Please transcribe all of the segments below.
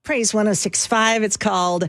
Praise 106.5. It's called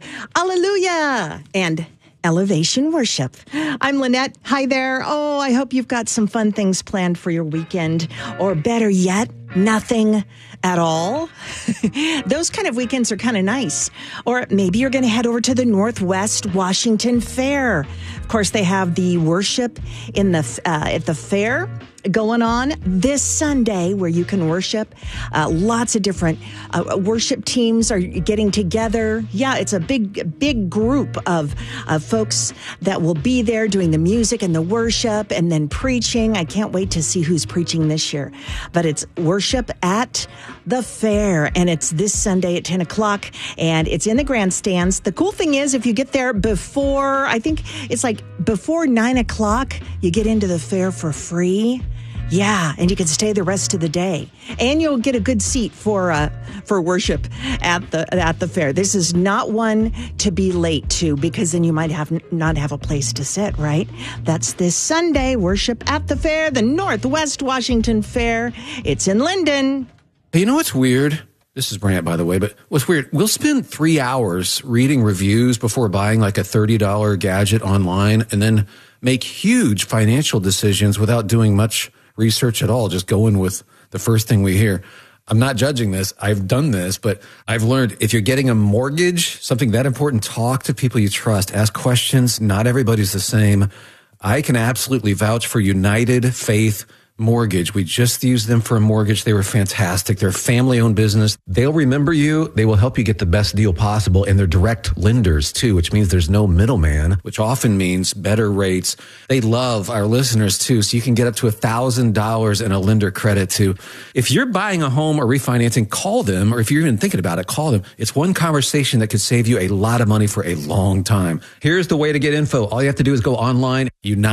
Alleluia and Elevation Worship. I'm Lynette. Hi there. Oh, I hope you've got some fun things planned for your weekend, or better yet, nothing at all. Those kind of weekends are kind of nice. Or maybe you're going to head over to the Northwest Washington Fair. Of course, they have the worship in the at the fair going on this Sunday, where you can worship. Lots of different worship teams are getting together. Yeah, it's a big group of folks that will be there doing the music and the worship and then preaching. I can't wait to see who's preaching this year. But it's worship at the fair, and it's this Sunday at 10 o'clock, and it's in the grandstands. The cool thing is, if you get there before, I think it's like before 9 o'clock, you get into the fair for free. Yeah, and you can stay the rest of the day, and you'll get a good seat for worship at the fair. This is not one to be late to, because then you might not have a place to sit. Right? That's this Sunday, worship at the fair, the Northwest Washington Fair. It's in Linden. Hey, you know what's weird? This is Brant, by the way, but what's weird? We'll spend 3 hours reading reviews before buying like a $30 gadget online, and then make huge financial decisions without doing much research at all, just going with the first thing we hear. I'm not judging this. I've done this, but I've learned if you're getting a mortgage, something that important, talk to people you trust, ask questions. Not everybody's the same. I can absolutely vouch for United Faith Mortgage. We just used them for a mortgage. They were fantastic. They're a family-owned business. They'll remember you. They will help you get the best deal possible. And they're direct lenders, too, which means there's no middleman, which often means better rates. They love our listeners, too, so you can get up to $1,000 in a lender credit, too. If you're buying a home or refinancing, call them. Or if you're even thinking about it, call them. It's one conversation that could save you a lot of money for a long time. Here's the way to get info. All you have to do is go online,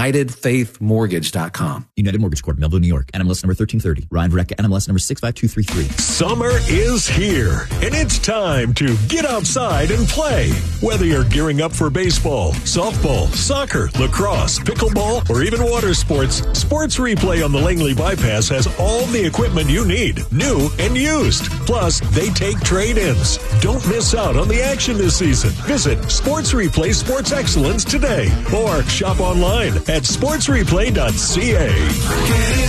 UnitedFaithMortgage.com. United Mortgage Corp, Melville, New York. NMLS number 1330. Ryan Verrecka, NMLS number 65233. Summer is here, and it's time to get outside and play. Whether you're gearing up for baseball, softball, soccer, lacrosse, pickleball, or even water sports, Sports Replay on the Langley Bypass has all the equipment you need, new and used. Plus, they take trade-ins. Don't miss out on the action this season. Visit Sports Replay Sports Excellence today, or shop online at sportsreplay.ca.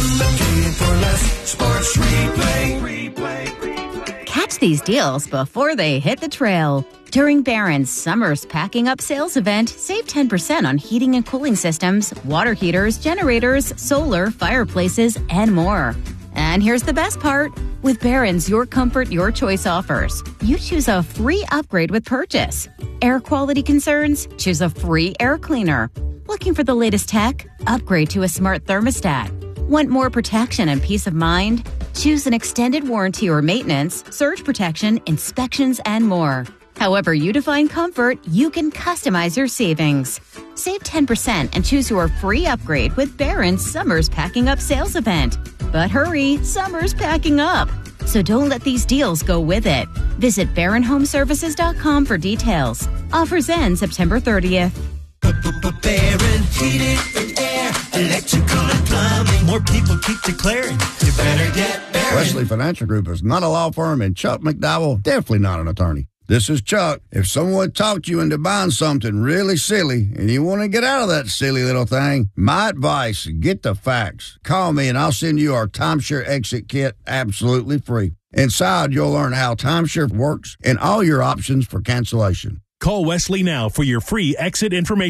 Catch these deals before they hit the trail. During Barron's Summer's Packing Up Sales Event, save 10% on heating and cooling systems, water heaters, generators, solar, fireplaces, and more. And here's the best part. With Barron's Your Comfort, Your Choice offers, you choose a free upgrade with purchase. Air quality concerns? Choose a free air cleaner. Looking for the latest tech? Upgrade to a smart thermostat. Want more protection and peace of mind? Choose an extended warranty or maintenance, surge protection, inspections, and more. However you define comfort, you can customize your savings. Save 10% and choose your free upgrade with Barron's Summer's Packing Up Sales Event. But hurry, summer's packing up. So don't let these deals go with it. Visit BarronHomeservices.com for details. Offers end September 30th. Barron Heating and Air, Electrical and Plumbing. More people keep declaring you better get Barron. Wesley Financial Group is not a law firm, and Chuck McDowell definitely not an attorney. This is Chuck. If someone talked you into buying something really silly and you want to get out of that silly little thing, my advice, get the facts. Call me and I'll send you our timeshare exit kit absolutely free. Inside, you'll learn how timeshare works and all your options for cancellation. Call Wesley now for your free exit information.